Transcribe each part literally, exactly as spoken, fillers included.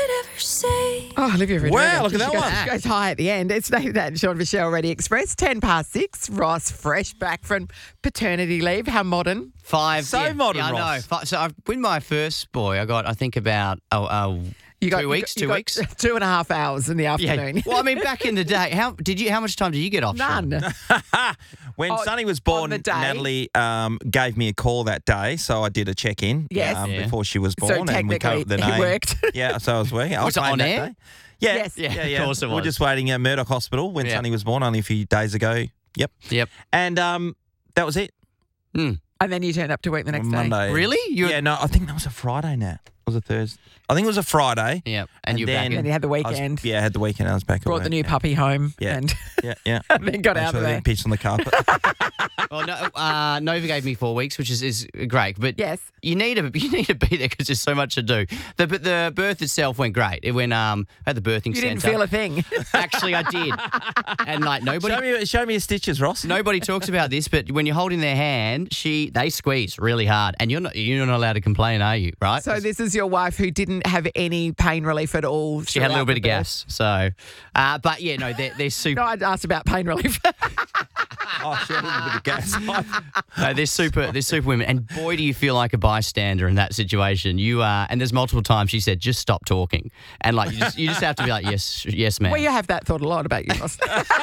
could ever say. Oh, Olivia Rodrigo. Wow, look at She that goes, one. She goes high at the end. It's Nathan and Sean Michelle Ready Express. ten past six. Ross, fresh back from paternity leave. How modern? Five. So yeah, modern, yeah, I know. Ross. Five, so I've, with my first boy, I got, I think, about oh, uh, You got two weeks, you two got weeks. Two and a half hours in the Yeah. afternoon. Well, I mean, back in the day, how did you? How much time did you get off? Sean? None. When Oh, Sonny was on born, the day? Natalie um, gave me a call that day, so I did a check-in Yes. um, Yeah. before she was So born, and we came up with the technically, name. it worked. Yeah, so I was working. I Was it playing on that air? day. Yeah, Yes. yeah, Yeah, yeah. of course it We're was. just waiting at Murdoch Hospital when Yeah. Sonny was born, only a few days ago. Yep. Yep. And um, that was it. Mm. And then you turned up to work the next on day. Monday. Really? You Yeah, no, I think that was a Friday now. It was a Thursday. I think it was a Friday. Yep. And, And you're then- back. And you had the I was- weekend. yeah, I had the weekend. I was back at Brought work. the new yeah. puppy home. Yeah. And Yeah, yeah. then got Make out sure of they there. didn't piss on the carpet. Well, no, uh, Nova gave me four weeks, which is, is great. But Yes. you need to you need to be there because there's so much to do. The but the birth itself went great. It went um at the birthing You didn't centre. feel a thing. Actually, I did. And like nobody show me, show me your stitches, Ross. nobody talks about this, but when you're holding their hand, she they squeeze really hard, and you're not you're not allowed to complain, are you? Right? So this is your wife who didn't have any pain relief at all. she had a little bit of gas. So, uh, but yeah, no, they're they're super. No, I'd asked about pain relief. Oh, she had a little bit of gas. No, they're super. They're super women, and boy, do you feel like a bystander in that situation. You are, and there's multiple times she said, "Just stop talking," and like you just you just have to be like, "Yes, yes, ma'am." Well, you have that thought a lot about you, Ross.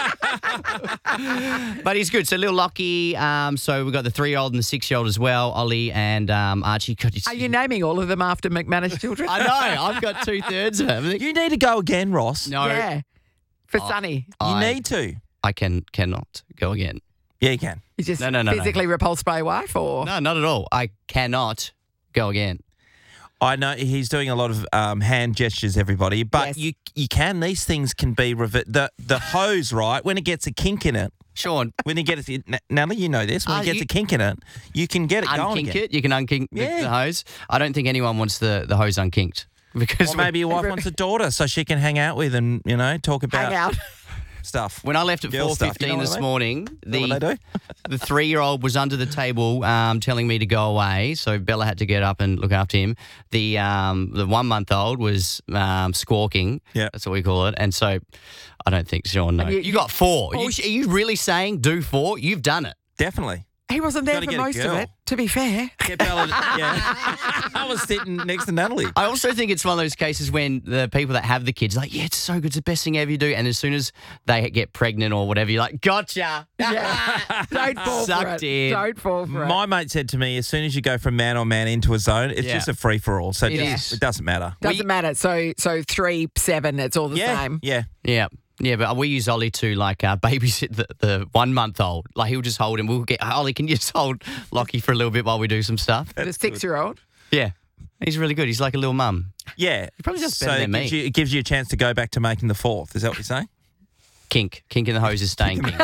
But he's good. So little Lockie. Um, so we've got the three-year-old and the six-year-old as well, Ollie and um, Archie. God, it's- Are you naming all of them after McManus children? I know. I've got two thirds of them. You need to go again, Ross. No, Yeah. For Oh. Sonny. You I, need to. I can cannot go again. Yeah, you can. You just No, no, no, no. physically repulsed by your wife or? No, not at all. I cannot go again. I know he's doing a lot of um, hand gestures, everybody, but Yes. you you can. These things can be rever- the the hose, right? When it gets a kink in it, Sean, when you get it, N- Natalie, you know this. When Uh, it gets you- a kink in it, you can get it going unkink again. it. You can unkink the, Yeah. the hose. I don't think anyone wants the, the hose unkinked because Or maybe your wife wants a daughter so she can hang out with and you know talk about Hang out. stuff. when I left at Girl four stuff, you fifteen know what this I mean? morning, Is that what the they do? the three-year-old was under the table um, telling me to go away, so Bella had to get up and look after him. The um, the one-month-old was um, squawking. Yeah. That's what we call it. And so I don't think, Sean, no. And you- You, got four. Oh, You- are you really saying do four? You've done it. Definitely. He wasn't there Gotta for get a most of girl. it, to be fair. Get Bella. Yeah. I was sitting next to Natalie. I also think it's one of those cases when the people that have the kids are like, yeah, it's so good. It's the best thing ever you do. And as soon as they get pregnant or whatever, you're like, gotcha. Yeah. Don't fall for Sucked it. in. Don't fall for My it. mate said to me, as soon as you go from man on man into a zone, it's Yeah. just a free for all. So It just, is. it doesn't matter. Doesn't We- matter. So so three, seven, it's all the yeah, same. yeah. Yeah. Yeah, but we use Ollie to like uh, babysit the, the one month old. Like he'll just hold him. We'll get Ollie. Can you just hold Lockie for a little bit while we do some stuff? The six year old. Yeah, he's really good. He's like a little mum. Yeah. He probably does so better than it gives, me. you, it gives you a chance to go back to making the fourth. Is that what you're saying? Kink, kink in the hose is staying kink.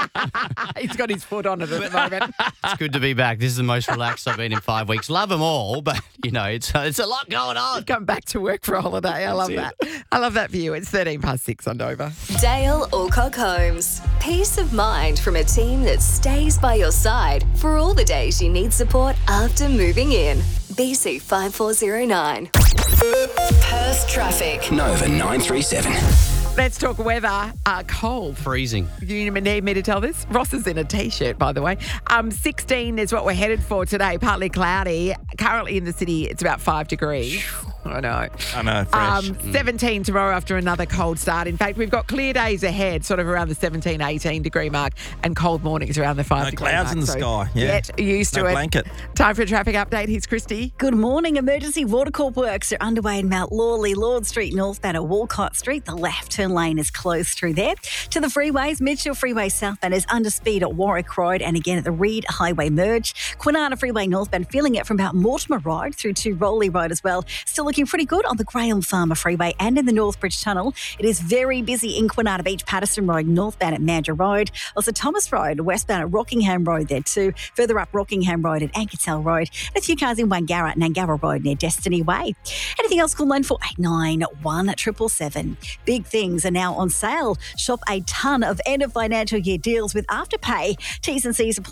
He's got his foot on it at the moment. It's good to be back. This is the most relaxed I've been in five weeks. Love them all, but you know it's it's a lot going on. Come back to work for a holiday. I love that. I love that for you. It's thirteen past six on Dover. Dale Alcock Homes. Peace of mind from a team that stays by your side for all the days you need support after moving in. B C five four zero nine. Perth traffic. Nova nine three seven. Let's talk weather. Uh, cold. Freezing. Do you need me to tell this? Ross is in a T-shirt, by the way. Um, sixteen is what we're headed for today. Partly cloudy. Currently in the city, it's about five degrees. I know. I know, fresh. Um, seventeen tomorrow after another cold start. In fact, we've got clear days ahead, sort of around the seventeen, eighteen degree mark, and cold mornings around the five No degree clouds mark. in the So sky, yeah. Get used to No it. blanket. Time for a traffic update. Here's Christy. Good morning. Emergency water corp works are underway in Mount Lawley, Lord Street, northbound at Walcott Street. The left turn lane is closed through there. To the freeways, Mitchell Freeway southbound is under speed at Warwick Road and again at the Reed Highway merge. Kwinana Freeway northbound feeling it from about Mortimer Road through to Rowley Road as well. Still looking pretty good on the Graham Farmer Freeway and in the Northbridge Tunnel. It is very busy in Kwinana Beach, Patterson Road, northbound at Mandurah Road. Also Thomas Road, westbound at Rockingham Road there too. Further up Rockingham Road at Ankersell Road. And a few cars in Wangara and Nangara Road near Destiny Way. Anything else, call nine four eight nine, one seven seven. Big things are now on sale. Shop a ton of end of financial year deals with Afterpay. T's and C's apply.